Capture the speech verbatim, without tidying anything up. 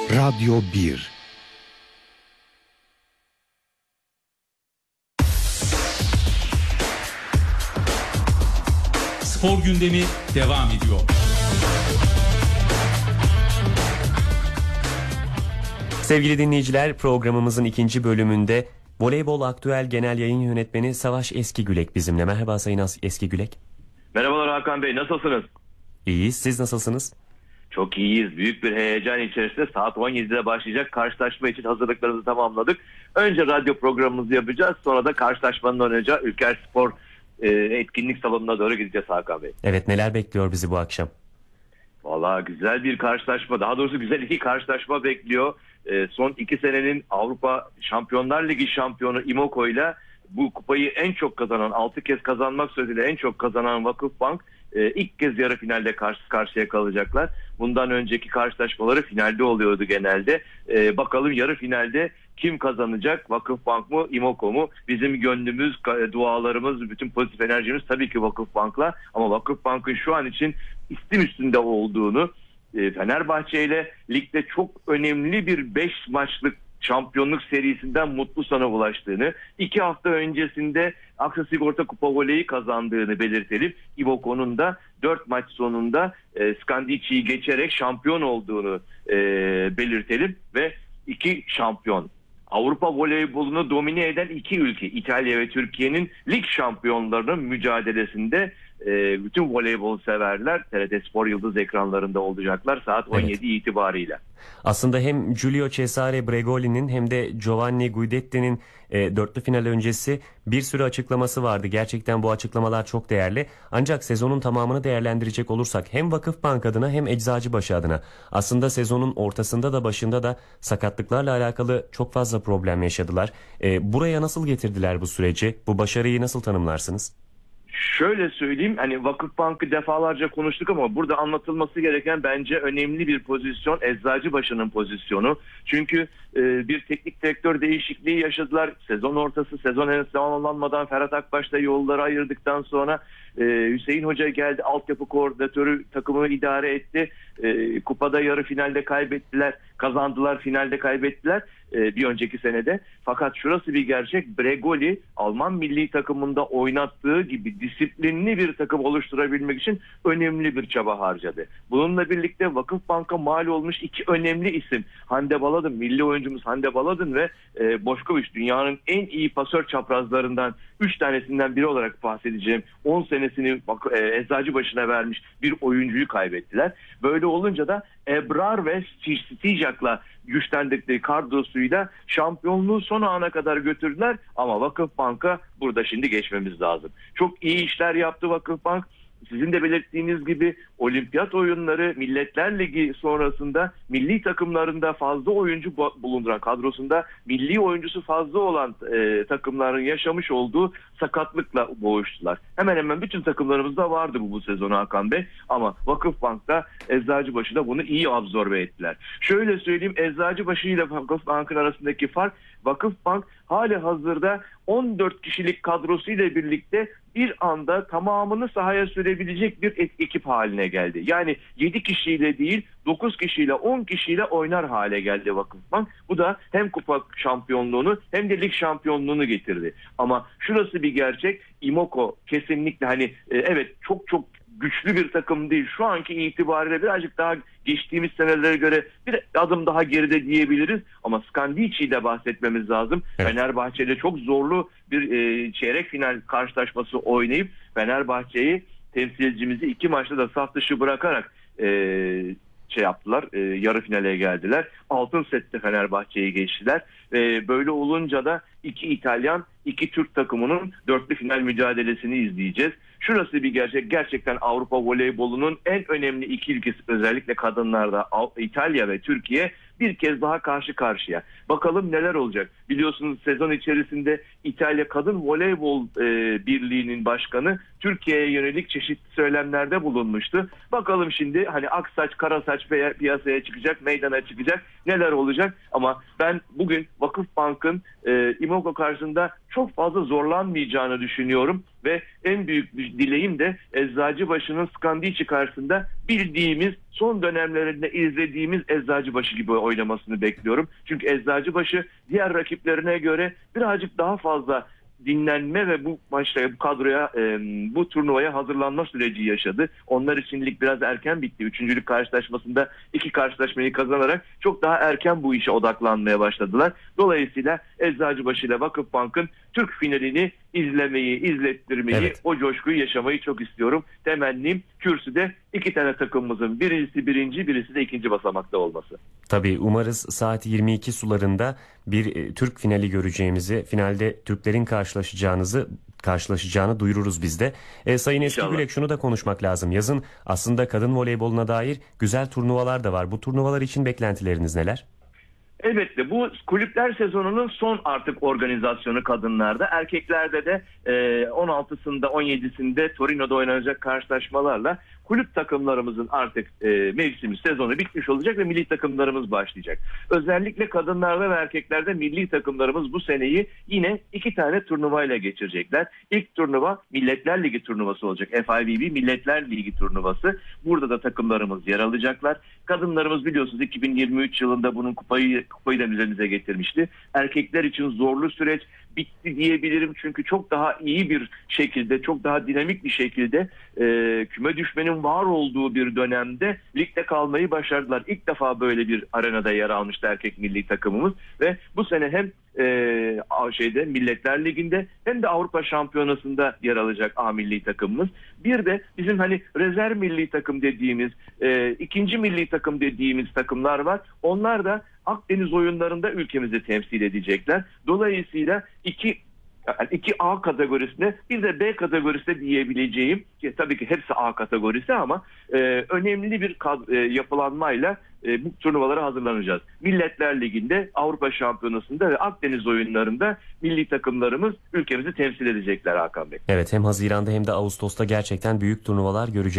Radyo bir. Spor gündemi devam ediyor. Sevgili dinleyiciler, programımızın ikinci bölümünde Voleybol Aktüel Genel Yayın Yönetmeni Savaş Eskigülek bizimle. Merhaba Sayın Eskigülek. Merhabalar Hakan Bey, nasılsınız? İyiyiz, siz nasılsınız? Çok iyiyiz. Büyük bir heyecan içerisinde saat on yedide başlayacak karşılaşma için hazırlıklarımızı tamamladık. Önce radyo programımızı yapacağız. Sonra da karşılaşmanın oynayacağı Ülker Spor e, etkinlik salonuna doğru gideceğiz Hakan Bey. Evet, neler bekliyor bizi bu akşam? Valla güzel bir karşılaşma. Daha doğrusu güzel iki karşılaşma bekliyor. E, son iki senenin Avrupa Şampiyonlar Ligi şampiyonu Imoko ile bu kupayı en çok kazanan, altı kez kazanmak suretiyle en çok kazanan Vakıfbank e, ilk kez yarı finalde karşı karşıya kalacaklar. Bundan önceki karşılaşmaları finalde oluyordu genelde. E, bakalım yarı finalde kim kazanacak? Vakıfbank mı, Imoko mu? Bizim gönlümüz, dualarımız, bütün pozitif enerjimiz tabii ki Vakıfbank'la. Ama Vakıfbank'ın şu an için istim üstünde olduğunu, e, Fenerbahçe ile ligde çok önemli bir beş maçlık şampiyonluk serisinden mutlu sona ulaştığını, iki hafta öncesinde Aksa Sigorta Kupa Voleyi kazandığını belirtelim. Ivoko'nun da dört maç sonunda e, Skandici'yi geçerek şampiyon olduğunu e, belirtelim ve iki şampiyon. Avrupa voleybolunu domine eden iki ülke, İtalya ve Türkiye'nin lig şampiyonlarının mücadelesinde e, bütün voleybol severler T R T Spor Yıldız ekranlarında olacaklar saat on yedi evet. itibariyle. Aslında hem Giulio Cesare Bregoli'nin hem de Giovanni Guidetti'nin e, dörtlü final öncesi bir sürü açıklaması vardı. Gerçekten bu açıklamalar çok değerli. Ancak sezonun tamamını değerlendirecek olursak hem Vakıfbank adına hem Eczacıbaşı adına aslında sezonun ortasında da başında da sakatlıklarla alakalı çok fazla problem yaşadılar. E, buraya nasıl getirdiler bu süreci? Bu başarıyı nasıl tanımlarsınız? Şöyle söyleyeyim, hani Vakıfbank'ı defalarca konuştuk ama burada anlatılması gereken bence önemli bir pozisyon Eczacıbaşı'nın pozisyonu. Çünkü e, bir teknik direktör değişikliği yaşadılar. Sezon ortası, sezon henüz tamamlanmadan Ferhat Akbaş'la yolları ayırdıktan sonra e, Hüseyin Hoca geldi, altyapı koordinatörü takımını idare etti. E, kupada yarı finalde kaybettiler, kazandılar, finalde kaybettiler e, bir önceki senede. Fakat şurası bir gerçek, Bregoli Alman milli takımında oynattığı gibi disiplinli bir takım oluşturabilmek için önemli bir çaba harcadı. Bununla birlikte Vakıfbank'a mal olmuş iki önemli isim, Hande Baladın, milli oyuncumuz Hande Baladın ve e, Boşkoviç, dünyanın en iyi pasör çaprazlarından üç tanesinden biri olarak bahsedeceğim. on senesini e, Eczacıbaşı'na vermiş bir oyuncuyu kaybettiler. Böyle olunca da Ebrar ve Stijak'la güçlendikleri kadrosuyla şampiyonluğu son ana kadar götürdüler ama Vakıfbank'a burada şimdi geçmemiz lazım. Çok iyi işler yaptı Vakıfbank. Sizin de belirttiğiniz gibi olimpiyat oyunları, Milletler Ligi sonrasında milli takımlarında fazla oyuncu bulunduran, kadrosunda milli oyuncusu fazla olan e, takımların yaşamış olduğu sakatlıkla boğuştular. Hemen hemen bütün takımlarımızda vardı bu bu sezon Hakan Bey, ama Vakıfbank'ta Eczacıbaşı'da bunu iyi absorbe ettiler. Şöyle söyleyeyim, Eczacıbaşı ile Vakıfbank'ın arasındaki fark, Vakıfbank hali hazırda on dört kişilik kadrosuyla birlikte bir anda tamamını sahaya sürebilecek bir ekip haline geldi. Yani yedi kişiyle değil, dokuz kişiyle, on kişiyle oynar hale geldi Vakıfbank. Bu da hem kupa şampiyonluğunu hem de lig şampiyonluğunu getirdi. Ama şurası bir gerçek, Imoko kesinlikle hani e, evet çok çok güçlü bir takım değil. Şu anki itibariyle birazcık daha geçtiğimiz senelere göre bir adım daha geride diyebiliriz. Ama Skandici'yi de bahsetmemiz lazım. Evet. Fenerbahçe'de çok zorlu bir e, çeyrek final karşılaşması oynayıp Fenerbahçe'yi, temsilcimizi iki maçta da saf dışı bırakarak e, şey yaptılar. E, yarı finale geldiler. Altın sette Fenerbahçe'yi geçtiler. E, böyle olunca da iki İtalyan, iki Türk takımının dörtlü final mücadelesini izleyeceğiz. Şurası bir gerçek. Gerçekten Avrupa voleybolunun en önemli iki ülkesi, özellikle kadınlarda İtalya ve Türkiye bir kez daha karşı karşıya. Bakalım neler olacak. Biliyorsunuz sezon içerisinde İtalya Kadın Voleybol e, Birliği'nin başkanı Türkiye'ye yönelik çeşitli söylemlerde bulunmuştu. Bakalım şimdi hani ak saç kara saç piyasaya çıkacak, meydana çıkacak, neler olacak. Ama ben bugün Vakıfbank'ın e, Imoko karşısında çok fazla zorlanmayacağını düşünüyorum ve en büyük bir dileğim de Eczacıbaşı'nın Skandiçi karşısında bildiğimiz, son dönemlerinde izlediğimiz Eczacıbaşı gibi oynamasını bekliyorum. Çünkü Eczacıbaşı diğer rakiplerine göre birazcık daha fazla dinlenme ve bu maçta bu kadroya e, bu turnuvaya hazırlanma süreci yaşadı. Onlar için lig biraz erken bitti. Üçüncülük karşılaşmasında iki karşılaşmayı kazanarak çok daha erken bu işe odaklanmaya başladılar. Dolayısıyla Eczacıbaşı ile Vakıfbank'ın Türk finalini izlemeyi, izlettirmeyi, evet, o coşkuyu yaşamayı çok istiyorum. Temennim kürsüde iki tane takımımızın birisi birinci, birisi de ikinci basamakta olması. Tabii umarız saat yirmi iki sularında bir e, Türk finali göreceğimizi, finalde Türklerin karşılaşacağınızı karşılaşacağını duyururuz biz de. E, Sayın Eski İnşallah. Gülek, şunu da konuşmak lazım. Yazın aslında kadın voleyboluna dair güzel turnuvalar da var. Bu turnuvalar için beklentileriniz neler? Elbette bu kulüpler sezonunun son artık organizasyonu kadınlarda. Erkeklerde de e, on altısında on yedisinde Torino'da oynanacak karşılaşmalarla kulüp takımlarımızın artık e, mevsimi, sezonu bitmiş olacak ve milli takımlarımız başlayacak. Özellikle kadınlarda ve erkeklerde milli takımlarımız bu seneyi yine iki tane turnuvayla geçirecekler. İlk turnuva Milletler Ligi turnuvası olacak. F I V B Milletler Ligi turnuvası. Burada da takımlarımız yer alacaklar. Kadınlarımız biliyorsunuz iki bin yirmi üç yılında bunun kupayı, kupayı da üzerimize getirmişti. Erkekler için zorlu süreç bitti diyebilirim. Çünkü çok daha iyi bir şekilde, çok daha dinamik bir şekilde e, küme düşmenin var olduğu bir dönemde ligde kalmayı başardılar. İlk defa böyle bir arenada yer almıştı erkek milli takımımız ve bu sene hem e, şeyde Milletler Ligi'nde hem de Avrupa Şampiyonası'nda yer alacak A milli takımımız. Bir de bizim hani rezerv milli takım dediğimiz, e, ikinci milli takım dediğimiz takımlar var. Onlar da Akdeniz oyunlarında ülkemizi temsil edecekler. Dolayısıyla iki yani iki A kategorisinde bir de B kategorisinde diyebileceğim ki tabii ki hepsi A kategorisi ama e, önemli bir kad- e, yapılanmayla e, bu turnuvalara hazırlanacağız. Milletler Ligi'nde, Avrupa Şampiyonası'nda ve Akdeniz oyunlarında milli takımlarımız ülkemizi temsil edecekler Hakan Bey. Evet, hem Haziran'da hem de Ağustos'ta gerçekten büyük turnuvalar göreceğiz.